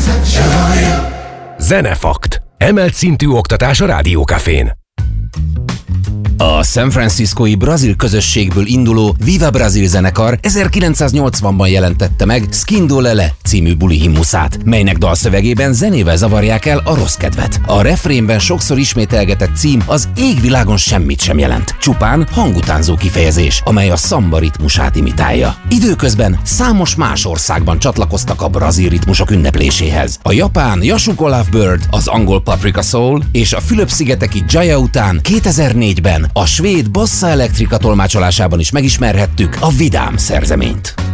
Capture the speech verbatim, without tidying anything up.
Zenefakt. Emelt szintű oktatás a Rádiókafén. A San Franciscói brazil közösségből induló Viva Brazil zenekar ezerkilencszáznyolcvanban jelentette meg Skindolele című buli himnuszát, melynek dalszövegében zenével zavarják el a rossz kedvet. A refrénben sokszor ismételgetett cím az égvilágon semmit sem jelent, csupán hangutánzó kifejezés, amely a szamba ritmusát imitálja. Időközben számos más országban csatlakoztak a brazil ritmusok ünnepléséhez. A japán Yasuko Love Bird, az angol Paprika Soul és a Fülöp-szigeteki Jaya után kétezer-négyben a svéd Bossa Electrica tolmácsolásában is megismerhettük a vidám szerzeményt.